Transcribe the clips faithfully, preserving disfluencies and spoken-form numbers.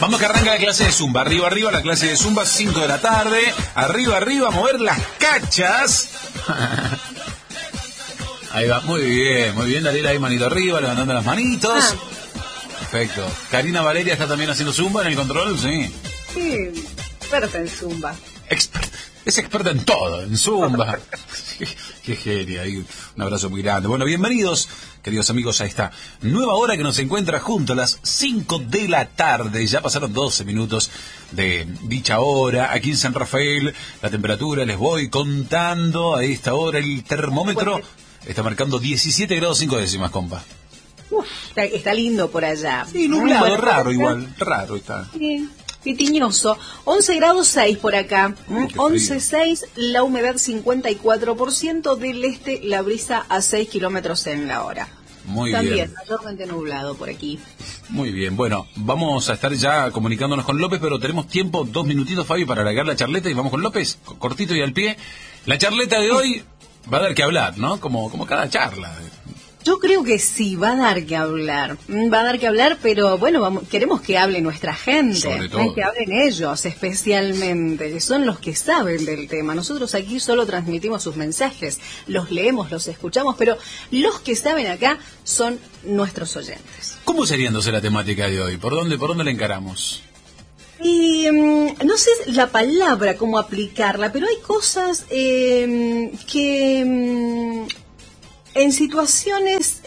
Vamos que arranca la clase de Zumba. Arriba, arriba, la clase de Zumba, cinco de la tarde. Arriba, arriba, mover las cachas. Ahí va, muy bien, muy bien. Dale ahí manito arriba, levantando las manitos. Ah. Perfecto. Karina Valeria está también haciendo Zumba en el control, sí. Sí, experta en Zumba. Expert, es experta en todo, en Zumba. Qué genia, un abrazo muy grande. Bueno, bienvenidos, queridos amigos, a esta nueva hora que nos encuentra junto a las cinco de la tarde. Ya pasaron doce minutos de dicha hora. Aquí en San Rafael, la temperatura, les voy contando a esta hora. El termómetro está marcando diecisiete grados cinco décimas, compa. Uf, está, está lindo por allá. Sí, nublado, bueno, raro igual, raro está. Sí. Pitiñoso, once grados seis por acá, uh, once seis, la humedad cincuenta y cuatro por ciento, del este la brisa a seis kilómetros en la hora. Muy También, bien. También, mayormente nublado por aquí. Muy bien, bueno, vamos a estar ya comunicándonos con López, pero tenemos tiempo, dos minutitos, Fabi, para alargar la charleta y vamos con López, cortito y al pie. La charleta de hoy va a dar que hablar, ¿no? Como, como cada charla. Yo creo que sí, va a dar que hablar, va a dar que hablar, pero bueno, vamos, queremos que hable nuestra gente, sobre todo. Que hablen ellos especialmente, que son los que saben del tema. Nosotros aquí solo transmitimos sus mensajes, los leemos, los escuchamos, pero los que saben acá son nuestros oyentes. ¿Cómo sería entonces la temática de hoy? ¿Por dónde, por dónde la encaramos? Y um, no sé la palabra, cómo aplicarla, pero hay cosas eh, que... Um, en situaciones,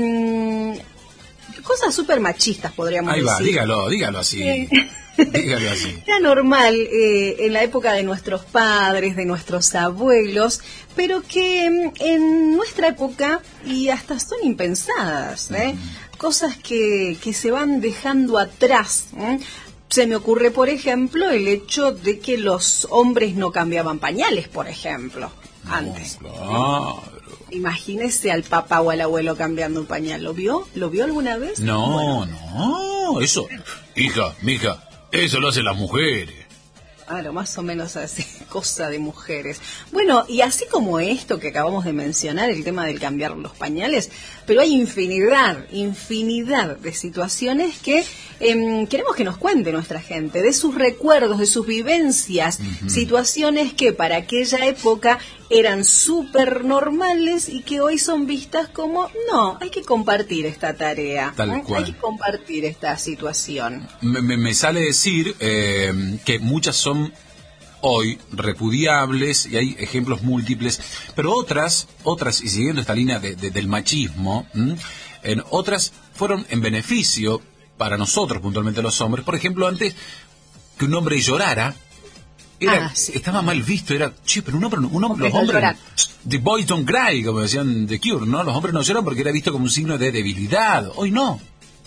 eh, cosas súper machistas, podríamos decir. Ahí va, decir. dígalo, dígalo así. Eh, dígalo así. Era normal eh, en la época de nuestros padres, de nuestros abuelos, pero que eh, en nuestra época, y hasta son impensadas, ¿eh? Mm. Cosas que, que se van dejando atrás, ¿eh? Se me ocurre, por ejemplo, el hecho de que los hombres no cambiaban pañales, por ejemplo, no, antes. Claro. Imagínese al papá o al abuelo cambiando un pañal. ¿Lo vio? ¿Lo vio alguna vez? No, bueno. no, eso, hija, mija, eso lo hacen las mujeres. Claro, más o menos así, cosa de mujeres. Bueno, y así como esto que acabamos de mencionar, el tema del cambiar los pañales, pero hay infinidad, infinidad de situaciones que eh, queremos que nos cuente nuestra gente, de sus recuerdos, de sus vivencias, uh-huh. Situaciones que para aquella época eran súper normales y que hoy son vistas como, no, hay que compartir esta tarea, Tal ¿eh? cual. Hay que compartir esta situación. Me, me, me sale decir eh, que muchas son hoy repudiables y hay ejemplos múltiples, pero otras, otras y siguiendo esta línea de, de, del machismo, ¿m? en otras fueron en beneficio para nosotros, puntualmente los hombres. Por ejemplo, antes que un hombre llorara, era, ah, sí. estaba mal visto, era, che, pero un hombre, un hombre, los hombres, llorar. The boys don't cry, como decían The Cure, ¿no? Los hombres no lloran porque era visto como un signo de debilidad. Hoy no.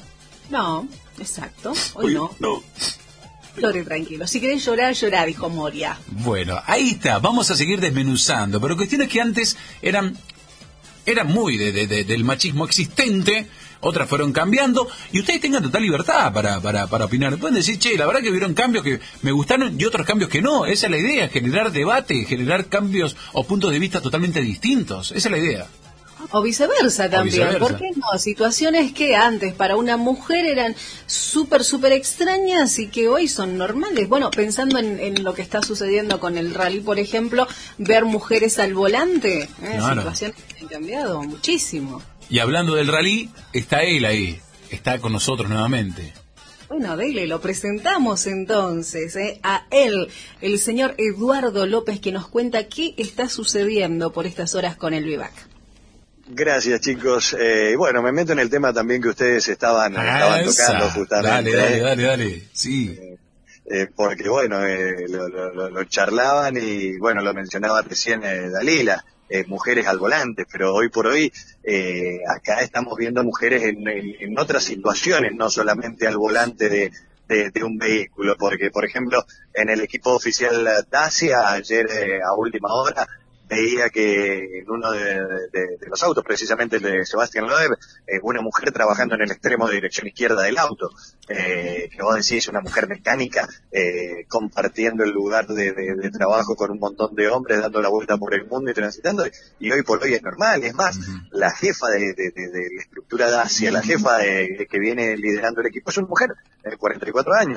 No, exacto, hoy, hoy no. no. Llore tranquilo, si querés llorar, llorá, dijo Moria. Bueno, ahí está, vamos a seguir desmenuzando, pero cuestiones que antes eran, eran muy de, de, de, del machismo existente, otras fueron cambiando, y ustedes tengan total libertad para, para, para opinar. Pueden decir, che, la verdad que hubieron cambios que me gustaron y otros cambios que no. Esa es la idea, generar debate, generar cambios o puntos de vista totalmente distintos. Esa es la idea. O viceversa también, o viceversa. ¿Por qué no? Situaciones que antes para una mujer eran súper, súper extrañas y que hoy son normales. Bueno, pensando en, en lo que está sucediendo con el rally, por ejemplo, ver mujeres al volante, ¿eh? Claro. Situaciones que han cambiado muchísimo. Y hablando del rally, está él ahí, está con nosotros nuevamente. Bueno, dele, lo presentamos entonces ¿eh? a él, el señor Eduardo López, que nos cuenta qué está sucediendo por estas horas con el Vivac. Gracias, chicos. Eh, bueno, me meto en el tema también que ustedes estaban, ah, estaban tocando justamente. Dale, dale, dale, dale. Sí. Eh, eh, porque, bueno, eh, lo, lo, lo charlaban y, bueno, lo mencionaba recién eh, Dalila, eh, mujeres al volante, pero hoy por hoy eh, acá estamos viendo mujeres en, en, en otras situaciones, no solamente al volante de, de, de un vehículo, porque, por ejemplo, en el equipo oficial Dacia, ayer eh, a última hora, veía que en uno de, de, de los autos, precisamente el de Sebastián Loeb, eh, una mujer trabajando en el extremo de dirección izquierda del auto, eh, que vos decís, una mujer mecánica, eh, compartiendo el lugar de, de, de trabajo con un montón de hombres, dando la vuelta por el mundo y transitando, y hoy por hoy es normal. Es más, uh-huh. la jefa de, de, de, de la estructura Dacia, la jefa de, que viene liderando el equipo, es una mujer de cuarenta y cuatro años.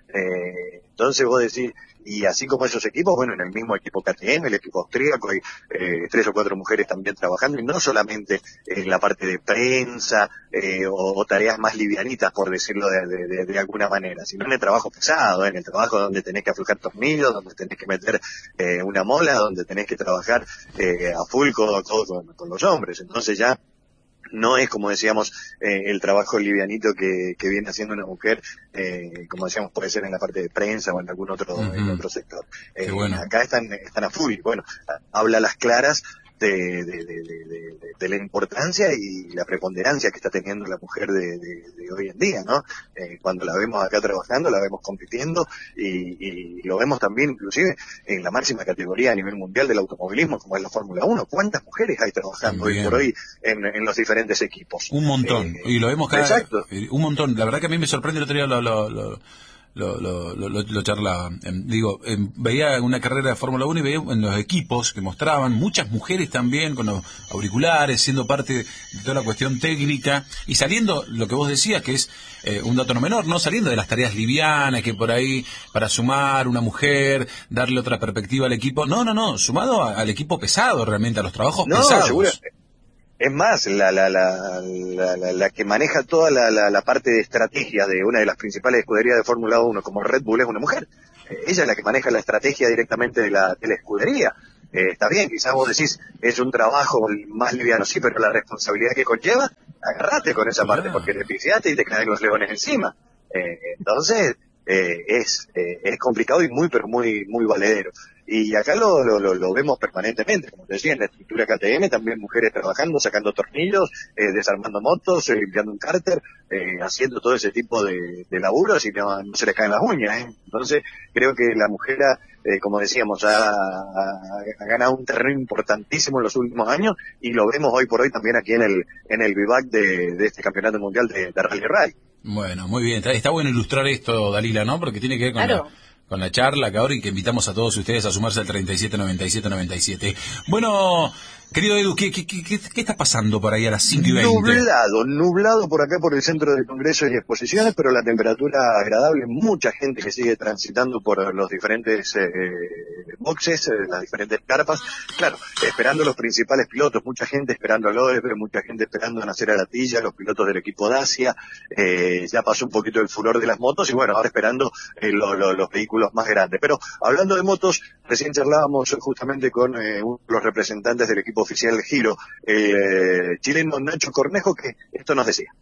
Eh, entonces vos decís, y así como esos equipos, bueno, en el mismo equipo K T M, el equipo austríaco, hay eh, tres o cuatro mujeres también trabajando, y no solamente en la parte de prensa eh, o, o tareas más livianitas, por decirlo de, de, de, de alguna manera, sino en el trabajo pesado, en el trabajo donde tenés que aflojar tornillos, donde tenés que meter eh, una mola, donde tenés que trabajar eh, a full codo a codo con, con los hombres. Entonces ya no es, como decíamos, eh, el trabajo livianito que, que viene haciendo una mujer, eh, como decíamos, puede ser en la parte de prensa o en algún otro, uh-huh. en otro sector. Eh, bueno. Acá están, están a full. Bueno, habla a las claras de, de, de, de, de, de la importancia y la preponderancia que está teniendo la mujer de, de, de hoy en día, ¿no? Eh, cuando la vemos acá trabajando, la vemos compitiendo y, y lo vemos también inclusive en la máxima categoría a nivel mundial del automovilismo, como es la Fórmula uno. ¿Cuántas mujeres hay trabajando Bien. hoy por hoy en, en los diferentes equipos? Un montón, eh, y lo vemos cada... Exacto. Un montón. La verdad que a mí me sorprende, el otro día lo... lo, lo... Lo, lo, lo, lo charlaba. Eh, digo, eh, veía una carrera de Fórmula uno y veía en los equipos que mostraban muchas mujeres también con los auriculares, siendo parte de toda la cuestión técnica y saliendo, lo que vos decías, que es eh, un dato no menor, ¿no? Saliendo de las tareas livianas, que por ahí, para sumar una mujer, darle otra perspectiva al equipo. No, no, no, sumado a, al equipo pesado realmente, a los trabajos no, pesados. Seguro. Es más, la, la, la, la, la, la que maneja toda la, la, la parte de estrategia de una de las principales escuderías de Fórmula uno, como Red Bull, es una mujer. Eh, ella es la que maneja la estrategia directamente de la, de la escudería. Eh, está bien, quizás vos decís, es un trabajo más liviano, sí, pero la responsabilidad que conlleva, agarrate con esa parte, porque te pifiaste y te caen los leones encima. Eh, entonces, eh, es, eh, es complicado y muy, pero muy, muy valedero. Y acá lo, lo, lo, lo vemos permanentemente, como te decía, en la estructura K T M, también mujeres trabajando, sacando tornillos, eh, desarmando motos, eh, limpiando un cárter, eh, haciendo todo ese tipo de, de laburos y no, no se les caen las uñas. ¿eh? Entonces, creo que la mujer, eh, como decíamos, ha, ha, ha ganado un terreno importantísimo en los últimos años y lo vemos hoy por hoy también aquí en el en el vivac de, de este campeonato mundial de, de Rally Rally. Bueno, muy bien. Está, está bueno ilustrar esto, Dalila, ¿no? Porque tiene que ver con claro. la... con la charla que ahora y que invitamos a todos ustedes a sumarse al treinta y siete noventa y siete noventa y siete. Bueno, querido Edu, ¿qué, qué, qué, qué está pasando por ahí a las cinco y veinte? Nublado, nublado por acá por el centro de congresos y exposiciones, pero la temperatura agradable, mucha gente que sigue transitando por los diferentes eh, boxes, eh, las diferentes carpas, claro, esperando los principales pilotos, mucha gente esperando a Loebre, mucha gente esperando a Nacer Aratilla, los pilotos del equipo Dacia, eh, ya pasó un poquito el furor de las motos y bueno, ahora esperando eh, lo, lo, los vehículos más grandes. Pero hablando de motos, recién charlábamos justamente con eh, uno de los representantes del equipo oficial Giro, eh, chileno Nacho Cornejo, que esto nos decía.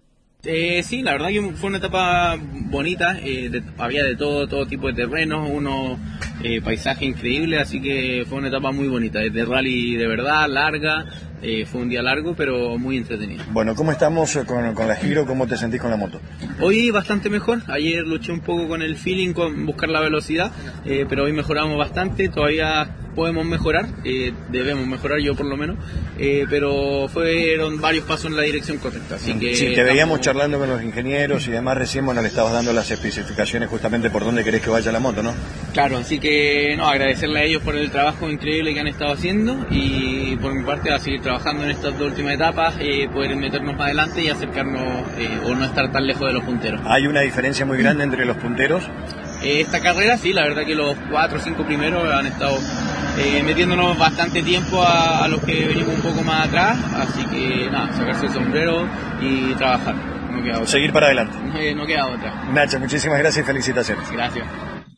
Eh, sí, la verdad que fue una etapa bonita, eh, de, había de todo todo tipo de terrenos, unos eh, paisajes increíbles, así que fue una etapa muy bonita, de rally de verdad, larga, eh, fue un día largo pero muy entretenido. Bueno, ¿cómo estamos con, con la Giro? ¿Cómo te sentís con la moto? Hoy bastante mejor, ayer luché un poco con el feeling, con buscar la velocidad, eh, pero hoy mejoramos bastante, todavía podemos mejorar, eh, debemos mejorar yo por lo menos, eh, pero fueron varios pasos en la dirección correcta, así que... Sí, te veíamos charlando con los ingenieros y demás recién, bueno, le estabas dando las especificaciones justamente por dónde querés que vaya la moto, ¿no? Claro, así que no, agradecerle a ellos por el trabajo increíble que han estado haciendo y por mi parte a seguir trabajando en estas dos últimas etapas, eh, poder meternos más adelante y acercarnos eh, o no estar tan lejos de los punteros. ¿Hay una diferencia muy grande entre los punteros? Eh, esta carrera sí, la verdad que los cuatro o cinco primeros han estado eh, metiéndonos bastante tiempo a, a los que venimos un poco más atrás, así que nada, sacarse el sombrero y trabajar. No queda otra. Seguir para adelante. No, eh, no queda otra. Nacho, muchísimas gracias y felicitaciones. Gracias.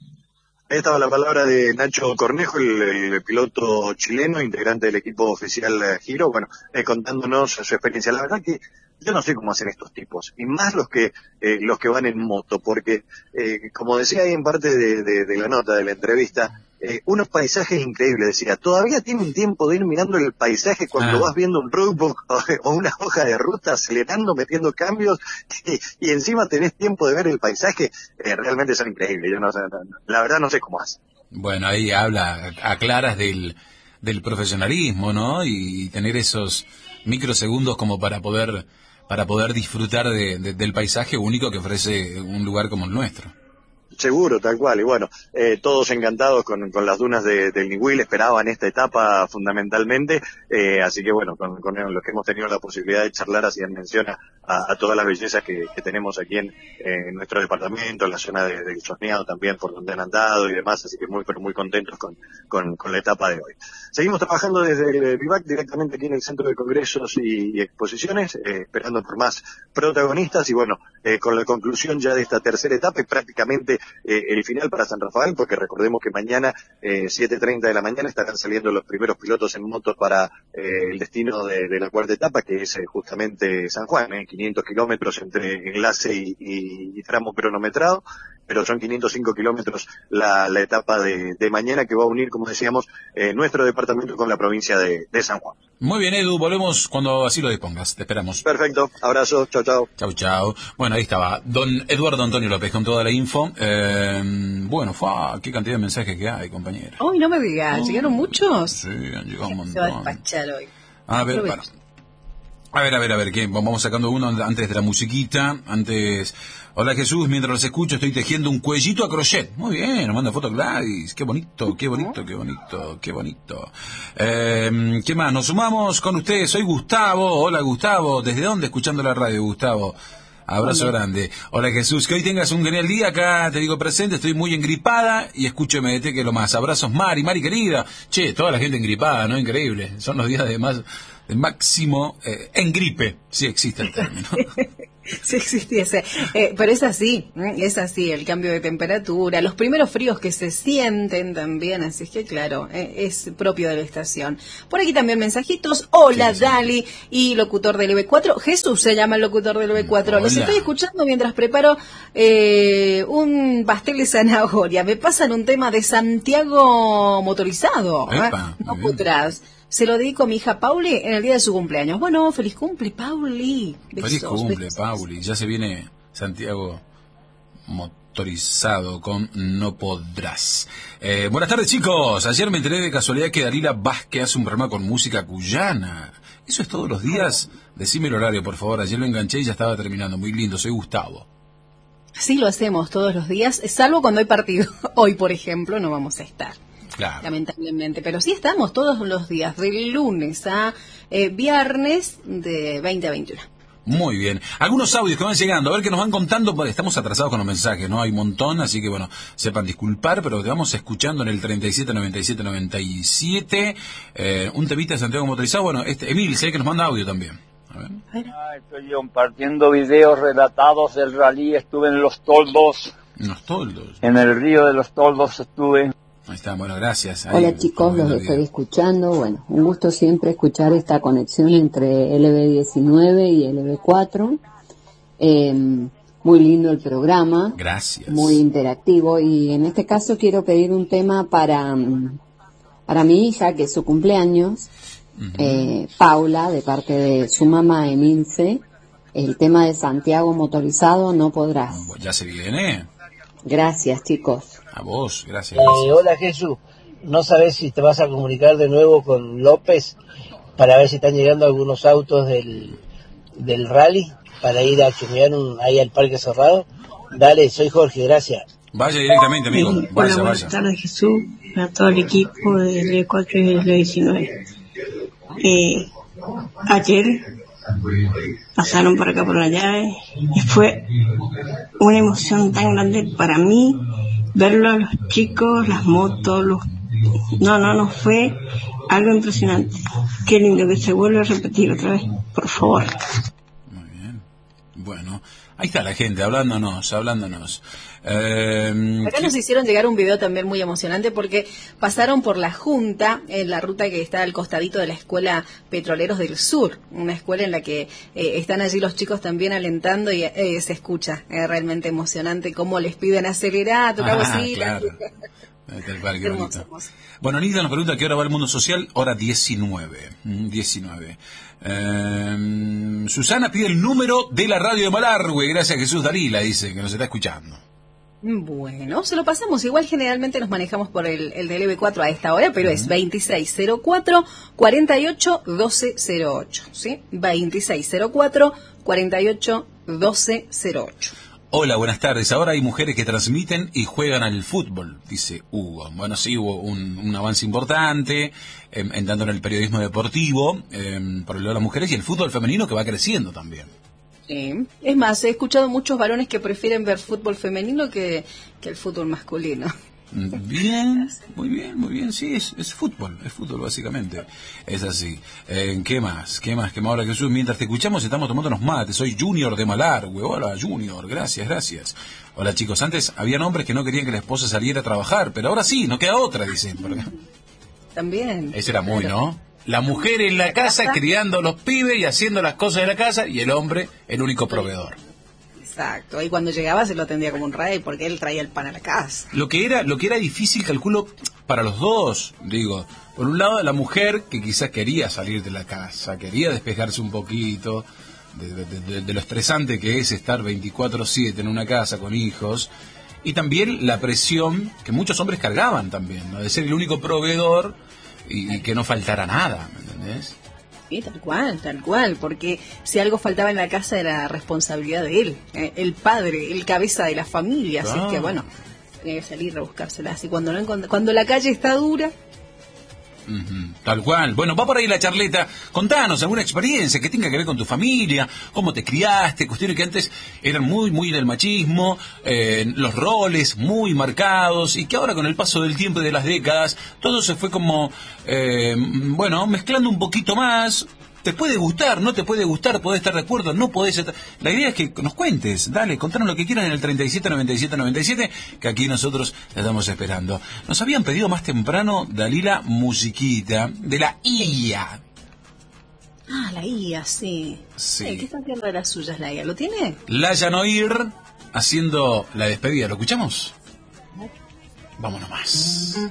Ahí estaba la palabra de Nacho Cornejo, el, el piloto chileno, integrante del equipo oficial Giro, bueno, eh, contándonos su experiencia. La verdad que yo no sé cómo hacen estos tipos, y más los que eh, los que van en moto, porque, eh, como decía ahí en parte de, de, de la nota, de la entrevista, eh, unos paisajes increíbles, decía, todavía tienen tiempo de ir mirando el paisaje cuando ah. vas viendo un roadbook o, o una hoja de ruta, acelerando, metiendo cambios, y, y encima tenés tiempo de ver el paisaje, eh, realmente son increíbles, yo no sé, no, la verdad no sé cómo hacen. Bueno, ahí habla a claras del, del profesionalismo, ¿no? Y, y tener esos microsegundos como para poder para poder disfrutar de, de, del paisaje único que ofrece un lugar como el nuestro. Seguro, tal cual. Y bueno, eh, todos encantados con, con las dunas de, del Ñihuil, esperaban esta etapa fundamentalmente, eh, así que bueno, con, con los que hemos tenido la posibilidad de charlar, hacían mención a, a todas las bellezas que, que tenemos aquí en, en nuestro departamento, en la zona de, del Chosneado también, por donde han andado y demás, así que muy, pero muy contentos con, con, con la etapa de hoy. Seguimos trabajando desde el Vivac directamente aquí en el Centro de Congresos y, y Exposiciones, eh, esperando por más protagonistas y bueno, eh, con la conclusión ya de esta tercera etapa y prácticamente Eh, el final para San Rafael, porque recordemos que mañana, eh, siete treinta de la mañana, estarán saliendo los primeros pilotos en moto para eh, el destino de, de la cuarta etapa, que es eh, justamente San Juan, eh, quinientos kilómetros entre enlace y, y, y tramo cronometrado, pero son quinientos cinco kilómetros la, la etapa de, de mañana, que va a unir, como decíamos, eh, nuestro departamento con la provincia de, de San Juan. Muy bien, Edu, volvemos cuando así lo dispongas, te esperamos. Perfecto, abrazo, chao, chao. Chau, chau. Bueno, ahí estaba don Eduardo Antonio López con toda la info. Eh, bueno, fua, qué cantidad de mensajes que hay, compañera. Hoy no me digas, ¿llegaron muchos? Sí, han llegado un montón. Se va a despachar hoy. A ver, para. A ver, a ver, a ver, que vamos sacando uno antes de la musiquita, antes... Hola Jesús, mientras los escucho estoy tejiendo un cuellito a crochet. Muy bien, nos manda foto Gladys. Qué bonito, qué bonito, qué bonito, qué bonito. Eh, ¿Qué más? Nos sumamos con ustedes. Soy Gustavo. Hola Gustavo. ¿Desde dónde? Escuchando la radio, Gustavo. Abrazo Hola. grande. Hola Jesús, que hoy tengas un genial día. Acá te digo presente, estoy muy engripada y escucho M D T, que es lo más. Abrazos Mari, Mari querida. Che, toda la gente engripada, ¿no? Increíble. Son los días de más... de máximo eh, en gripe, si existe el término. Si existiese. Eh, pero es así, es así, el cambio de temperatura, los primeros fríos que se sienten también, así es que claro, eh, es propio de la estación. Por aquí también mensajitos. Hola, sí, Dali y locutor del E B cuatro. Jesús se llama el locutor del E B cuatro. Hola. Los estoy escuchando mientras preparo eh, un pastel de zanahoria. Me pasan un tema de Santiago motorizado. Epa, ¿eh? No podrás. Se lo dedico a mi hija Pauli en el día de su cumpleaños. Bueno, feliz cumple, Pauli. Besos, feliz cumple, besos. Pauli. Ya se viene Santiago motorizado con No Podrás. Eh, buenas tardes, chicos. Ayer me enteré de casualidad que Dalila Vázquez hace un programa con música cuyana. ¿Eso es todos los días? Decime el horario, por favor. Ayer lo enganché y ya estaba terminando. Muy lindo. Soy Gustavo. Sí, lo hacemos todos los días, salvo cuando hay partido. Hoy, por ejemplo, no vamos a estar. Claro. Lamentablemente, pero sí estamos todos los días, de lunes a eh, viernes de veinte a veintiuno. Muy bien. Algunos audios que van llegando, a ver qué nos van contando, porque estamos atrasados con los mensajes, ¿no? Hay un montón, así que bueno, sepan disculpar, pero te vamos escuchando en el treinta y siete noventa y siete noventa y siete, eh, un temita de Santiago motorizado. Bueno, este Emil, sé que nos manda audio también. A ver. Ah, estoy compartiendo videos relatados del rally, estuve en Los Toldos. En Los Toldos. En el río de Los Toldos estuve. Ahí está, bueno, gracias. Ahí, hola chicos, los estoy escuchando. Bueno, un gusto siempre escuchar esta conexión entre L B diecinueve y L B cuatro. Eh, muy lindo el programa. Gracias. Muy interactivo. Y en este caso quiero pedir un tema para, para mi hija, que es su cumpleaños, uh-huh. eh, Paula, de parte de su mamá Emilce. El tema de Santiago motorizado, No Podrás. Ya se viene. Gracias, chicos. A vos, gracias. Eh, hola, Jesús. ¿No sabes si te vas a comunicar de nuevo con López para ver si están llegando algunos autos del, del rally para ir a chumear un, ahí al Parque Cerrado? Dale, soy Jorge, gracias. Vaya directamente, amigo. Eh, vaya, hola, buenas vaya. tardes, Jesús, para todo el equipo del L B cuatro y del L B diecinueve. Eh, ayer pasaron por acá por la llave y fue una emoción tan grande para mí verlo a los chicos, las motos, los... no, no, no, fue algo impresionante. Qué lindo que se vuelva a repetir otra vez, por favor. Muy bien. Bueno, ahí está la gente hablándonos, hablándonos. Eh, Acá nos hicieron llegar un video también muy emocionante porque pasaron por la Junta en la ruta que está al costadito de la Escuela Petroleros del Sur, una escuela en la que eh, están allí los chicos también alentando y eh, se escucha eh, realmente emocionante cómo les piden acelerar, tocar ah, bocina. Claro. El parque, hermoso, hermoso. Bueno, Anita nos pregunta qué hora va el mundo social, hora diecinueve. diecinueve. Eh, Susana pide el número de la radio de Malargüe, gracias a Jesús Dalila, dice que nos está escuchando. Bueno, se lo pasamos. Igual generalmente nos manejamos por el, el del L B cuatro a esta hora, pero uh-huh. es veintiséis cero cuatro, cuarenta y ocho, doce cero ocho, ¿sí? veintiséis cero cuatro, cuarenta y ocho, doce cero ocho. Hola, buenas tardes. Ahora hay mujeres que transmiten y juegan al fútbol, dice Hugo. Bueno, sí, hubo un, un avance importante, eh, en tanto en el periodismo deportivo, eh, por el lado de las mujeres, y el fútbol femenino que va creciendo también. Sí. Es más, he escuchado muchos varones que prefieren ver fútbol femenino que, que el fútbol masculino. Bien, muy bien, muy bien, sí, es, es fútbol, es fútbol básicamente, es así. Eh, ¿Qué más? ¿Qué más? ¿Qué más? Ahora Jesús, mientras te escuchamos estamos tomando unos mates, soy Junior de Malargüe, hola Junior, gracias, gracias. Hola chicos, antes habían hombres que no querían que la esposa saliera a trabajar, pero ahora sí, no queda otra, dicen. También. Ese era muy, ¿no? La mujer en la casa criando a los pibes y haciendo las cosas de la casa y el hombre el único proveedor. Exacto, y cuando llegaba se lo atendía como un rey porque él traía el pan a la casa. Lo que era, lo que era difícil, calculo, para los dos, digo, por un lado la mujer que quizás quería salir de la casa, quería despejarse un poquito de, de, de, de lo estresante que es estar veinticuatro siete en una casa con hijos, y también la presión que muchos hombres cargaban también, ¿no? De ser el único proveedor y, y que no faltara nada, ¿me entendés? Sí, tal cual, tal cual, porque si algo faltaba en la casa era responsabilidad de él, eh, el padre, el cabeza de la familia, así Ah. que bueno, tenía que salir a buscárselas. Y cuando no encont- cuando la calle está dura, Ujú, tal cual. Bueno, va por ahí la charleta. Contanos alguna experiencia que tenga que ver con tu familia, cómo te criaste, cuestiones que antes eran muy, muy del machismo, eh, los roles muy marcados y que ahora con el paso del tiempo y de las décadas todo se fue como, eh, bueno, mezclando un poquito más. Te puede gustar, no te puede gustar, podés estar de acuerdo, no podés estar... La idea es que nos cuentes, dale, contanos lo que quieras en el treinta y siete noventa y siete noventa y siete, que aquí nosotros la estamos esperando. Nos habían pedido más temprano, Dalila, musiquita de la I A. ah, la I A, sí. Sí. Eh, ¿Qué canción de las suyas la I A? ¿Lo tiene? Layan Oír haciendo la despedida. ¿Lo escuchamos? Vámonos más.